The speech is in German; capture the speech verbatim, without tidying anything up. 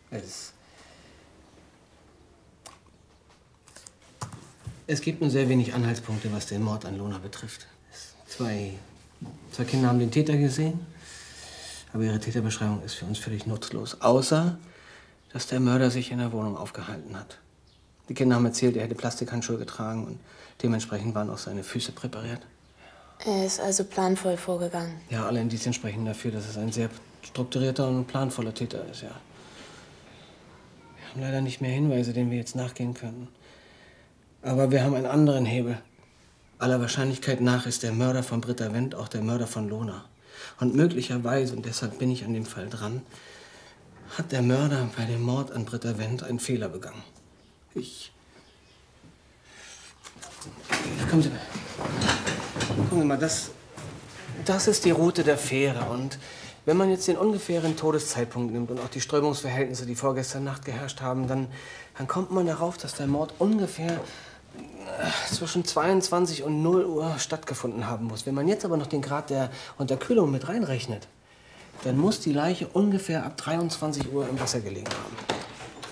Es, es gibt nur sehr wenig Anhaltspunkte, was den Mord an Lona betrifft. Zwei, zwei Kinder haben den Täter gesehen, aber ihre Täterbeschreibung ist für uns völlig nutzlos. Außer, dass der Mörder sich in der Wohnung aufgehalten hat. Die Kinder haben erzählt, er hätte Plastikhandschuhe getragen und dementsprechend waren auch seine Füße präpariert. Er ist also planvoll vorgegangen. Ja, alle Indizien sprechen dafür, dass es ein sehr strukturierter und planvoller Täter ist, ja. Wir haben leider nicht mehr Hinweise, denen wir jetzt nachgehen könnten. Aber wir haben einen anderen Hebel. Aller Wahrscheinlichkeit nach ist der Mörder von Britta Wendt auch der Mörder von Lona. Und möglicherweise, und deshalb bin ich an dem Fall dran, hat der Mörder bei dem Mord an Britta Wendt einen Fehler begangen. Ich... Kommen Sie mal. Gucken Sie mal, das, das ist die Route der Fähre. Und wenn man jetzt den ungefähren Todeszeitpunkt nimmt und auch die Strömungsverhältnisse, die vorgestern Nacht geherrscht haben, dann, dann kommt man darauf, dass der Mord ungefähr äh, zwischen zweiundzwanzig und null Uhr stattgefunden haben muss. Wenn man jetzt aber noch den Grad der Unterkühlung mit reinrechnet, dann muss die Leiche ungefähr ab dreiundzwanzig Uhr im Wasser gelegen haben.